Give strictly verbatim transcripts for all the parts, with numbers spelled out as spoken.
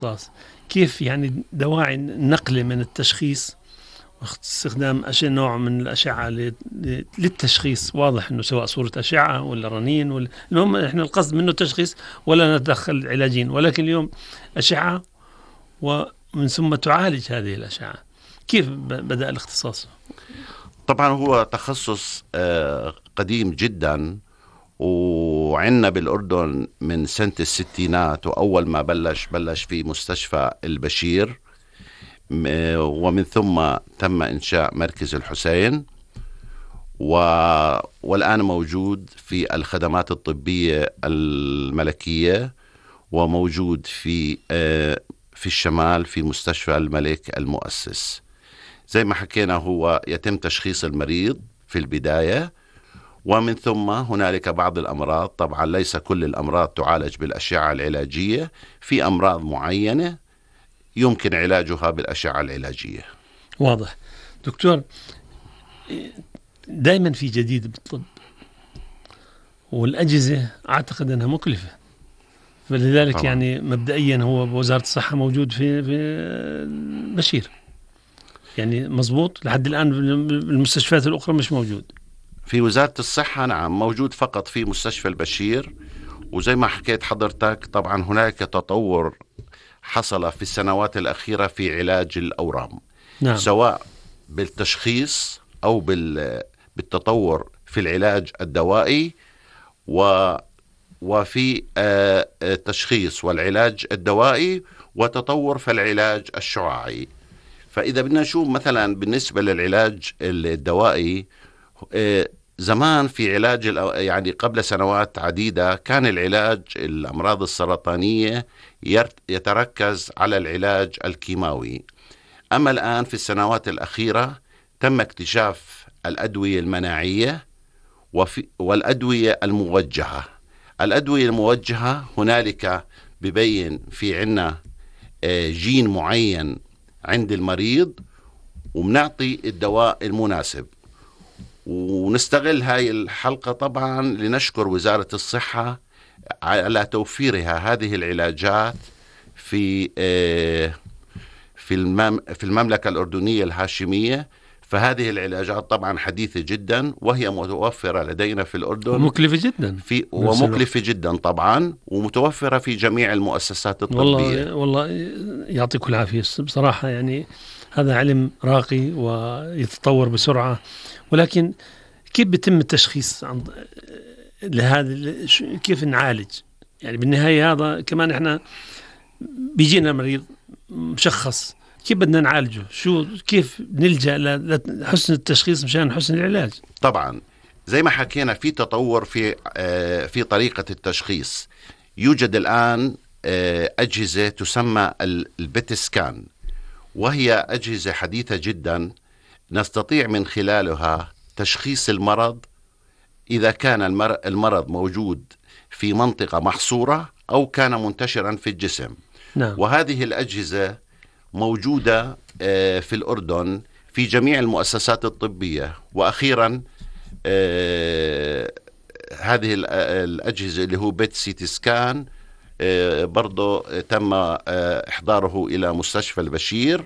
خلاص. كيف يعني دواعي النقل من التشخيص واستخدام أشياء نوع من الأشعة ل- ل- للتشخيص؟ واضح أنه سواء صورة أشعة ولا رنين ولا المهم إحنا القصد منه تشخيص ولا نتدخل علاجين، ولكن اليوم أشعة ومن ثم تعالج هذه الأشعة. كيف ب- بدأ الاختصاص؟ طبعا هو تخصص آه، قديم جدا، وعندنا بالأردن من سنة الستينات، وأول ما بلش بلش في مستشفى البشير، م- ومن ثم تم إنشاء مركز الحسين، و... والآن موجود في الخدمات الطبية الملكية، وموجود في آه، في الشمال في مستشفى الملك المؤسس. زي ما حكينا، هو يتم تشخيص المريض في البداية، ومن ثم هنالك بعض الأمراض، طبعا ليس كل الأمراض تعالج بالأشعة العلاجية، في أمراض معينة يمكن علاجها بالأشعة العلاجية. واضح. دكتور، دائما في جديد بالطب، والأجهزة أعتقد أنها مكلفة، فلذلك طبعا يعني مبدئيا هو بوزارة الصحة موجود في في بشير، يعني مزبوط لحد الآن المستشفيات الأخرى مش موجود. في وزارة الصحة نعم موجود فقط في مستشفى البشير. وزي ما حكيت حضرتك، طبعا هناك تطور حصل في السنوات الأخيرة في علاج الأورام، نعم. سواء بالتشخيص أو بال بالتطور في العلاج الدوائي، و وفي آه، التشخيص والعلاج الدوائي، وتطور في العلاج الشعاعي. فإذا بدنا نشوف مثلا بالنسبة للعلاج الدوائي، آه، زمان في علاج الأ- يعني قبل سنوات عديدة كان العلاج الأمراض السرطانية يرت- يتركز على العلاج الكيماوي. أما الآن في السنوات الأخيرة تم اكتشاف الأدوية المناعية وفي والأدوية الموجهة. الأدوية الموجهة هنالك ببين في عنا آه، جين معين عند المريض، وبنعطي الدواء المناسب. ونستغل هاي الحلقة طبعا لنشكر وزارة الصحة على توفيرها هذه العلاجات في آه، في المم في المملكة الأردنية الهاشمية. فهذه العلاجات طبعا حديثة جدا، وهي متوفرة لدينا في الأردن، ومكلفة جدا في بنفس الوقت. ومكلفة جدا طبعا، ومتوفرة في جميع المؤسسات الطبية. والله والله يعطيكم العافية بصراحة، يعني هذا علم راقي ويتطور بسرعة، ولكن كيف بيتم التشخيص عن لهذا؟ كيف نعالج؟ يعني بالنهاية هذا كمان احنا بيجينا مريض مشخص، كيف بدنا نعالجه؟ شو كيف نلجأ لحسن التشخيص مشان حسن العلاج؟ طبعا زي ما حكينا، في تطور في آه، في طريقة التشخيص. يوجد الآن آه، أجهزة تسمى البيت سكان، وهي أجهزة حديثة جدا نستطيع من خلالها تشخيص المرض، إذا كان المر- المرض موجود في منطقة محصورة أو كان منتشرا في الجسم. نعم. وهذه الأجهزة موجودة آه، في الأردن في جميع المؤسسات الطبية. وأخيرا آه، هذه ال- الأجهزة اللي هو بيت سيتي سكان آه، برضو تم آه، إحضاره إلى مستشفى البشير،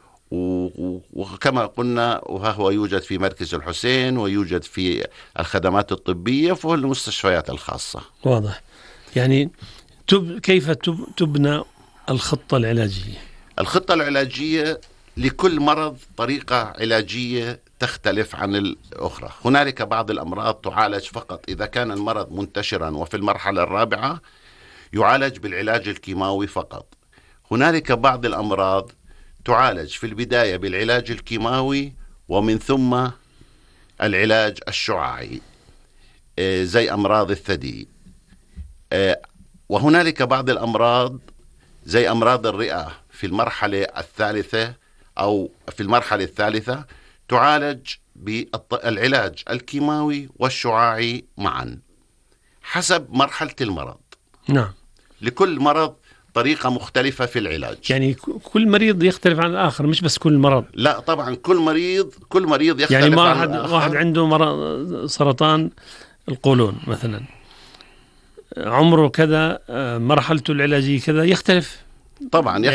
و- وكما قلنا وها هو يوجد في مركز الحسين، ويوجد في الخدمات الطبية وفي المستشفيات الخاصة. واضح. يعني تب كيف تب تبنى الخطة العلاجية؟ الخطة العلاجية لكل مرض طريقة علاجية تختلف عن الأخرى. هنالك بعض الأمراض تعالج فقط إذا كان المرض منتشرا، وفي المرحلة الرابعة يعالج بالعلاج الكيماوي فقط. هنالك بعض الأمراض تعالج في البداية بالعلاج الكيماوي، ومن ثم العلاج الشعاعي آه، زي أمراض الثدي. آه، وهنالك بعض الأمراض زي أمراض الرئة في المرحلة الثالثة أو في المرحلة الثالثة تعالج بالعلاج الكيماوي والشعاعي معا حسب مرحلة المرض. نعم. لكل مرض طريقة مختلفة في العلاج. يعني ك- كل مريض يختلف عن الآخر، مش بس كل مرض. لا طبعا كل مريض كل مريض يختلف يعني ما عن واحد الآخر. واحد عنده مرض سرطان القولون مثلا، عمره كذا، آه، مرحلته العلاجية كذا، يختلف طبعا